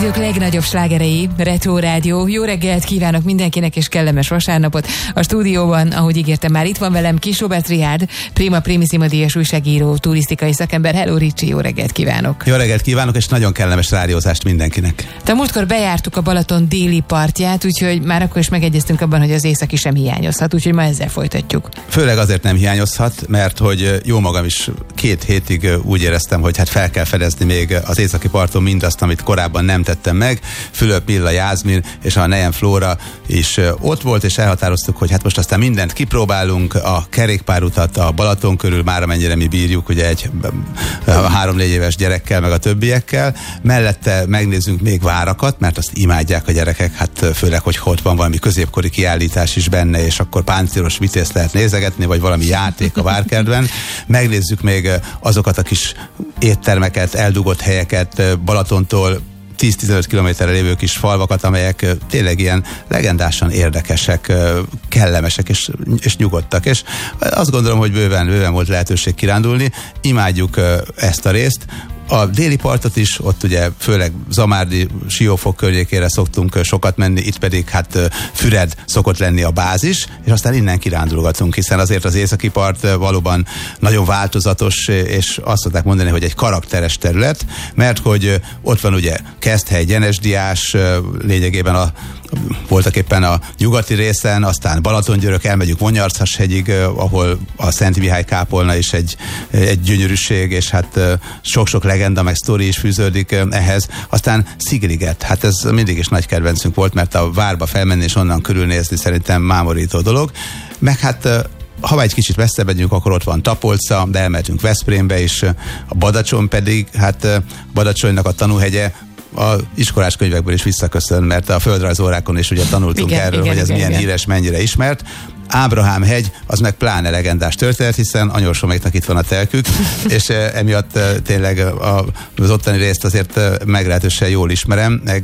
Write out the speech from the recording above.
A legnagyobb slágerei, Retro Rádió. Jó reggelt kívánok mindenkinek, és kellemes vasárnapot. A stúdióban, ahogy ígértem, már itt van velem Kiss Robert Richárd, Prima Primissima díjas újságíró, turisztikai szakember. Hello Ricsi, jó reggelt kívánok. Jó reggelt kívánok, és nagyon kellemes rádiózást mindenkinek. De múltkor bejártuk a Balaton déli partját, úgyhogy már akkor is megegyeztünk abban, hogy az északi sem hiányozhat, úgyhogy ma ezzel folytatjuk. Főleg azért nem hiányozhat, mert hogy jó magam is 2 hétig úgy éreztem, hogy hát fel kell fedezni még az északi parton mindazt, amit korábban nem tettem meg. Fülöp, Milla, Jászmin és a nejem Flóra is ott volt, és elhatároztuk, hogy hát most aztán mindent kipróbálunk, a kerékpárutat a Balaton körül, már amennyire mi bírjuk, ugye egy 3-4 éves gyerekkel, meg a többiekkel. Mellette megnézzünk még várakat, mert azt imádják a gyerekek, hát főleg, hogy ott van valami középkori kiállítás is benne, és akkor páncélos vitézt lehet nézegetni, vagy valami játék a várkertben. Megnézzük még azokat a kis éttermeket, eldugott helyeket, Balatontól 10-15 kilométerre lévő kis falvakat, amelyek tényleg ilyen legendásan érdekesek, kellemesek és nyugodtak. És azt gondolom, hogy bőven volt lehetőség kirándulni. Imádjuk ezt a részt. A déli partot is, ott ugye főleg Zamárdi, Siófok környékére szoktunk sokat menni, itt pedig hát Füred szokott lenni a bázis, és aztán innen kirándulgatunk, hiszen azért az északi part valóban nagyon változatos, és azt szokták mondani, hogy egy karakteres terület, mert hogy ott van ugye Keszthely, Gyenesdiás, lényegében voltak éppen a nyugati részen, aztán Balatongyörök, elmegyünk Vonyarcashegyig, ahol a Szent Mihály kápolna is egy gyönyörűség, és hát sok-sok legenda, meg sztori is fűződik ehhez. Aztán Szigliget, hát ez mindig is nagy kedvencünk volt, mert a várba felmenni és onnan körülnézni szerintem mámorító dolog. Meg hát ha egy kicsit messzebb megyünk, akkor ott van Tapolca, de elmehetünk Veszprémbe is, a Badacsony pedig, hát Badacsonynak a tanúhegye a iskolás könyvekből is visszaköszön, mert a földrajzórákon is ugye tanultunk erről, hogy ez milyen híres, mennyire ismert. Ábrahám hegy, az meg pláne legendás történet, hiszen Anyorsoméknak itt van a telkük, és emiatt tényleg az ottani részt azért meglehetősen jól ismerem, meg